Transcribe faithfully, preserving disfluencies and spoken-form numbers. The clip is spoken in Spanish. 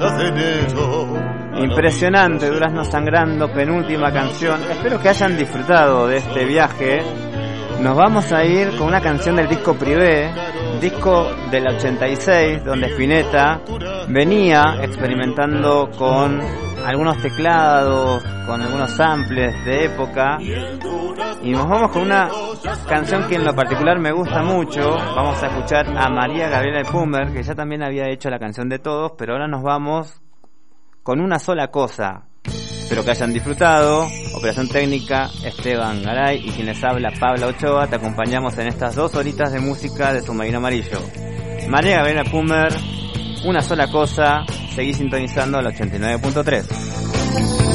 Impresionante, Durazno Sangrando, penúltima canción. Espero que hayan disfrutado de este viaje. Nos vamos a ir con una canción del disco Privé, disco del ochenta y seis, donde Spinetta venía experimentando con algunos teclados, con algunos samples de época. Y nos vamos con una canción que en lo particular me gusta mucho. Vamos a escuchar a María Gabriela Pumer, que ya también había hecho la canción de Todos, pero ahora nos vamos con Una Sola Cosa. Espero que hayan disfrutado. Operación técnica Esteban Garay y quien les habla Pablo Ochoa. Te acompañamos en estas dos horitas de música de Submarino Amarillo. María Gabriela Pumer, Una Sola Cosa. Seguí sintonizando al ochenta y nueve punto tres.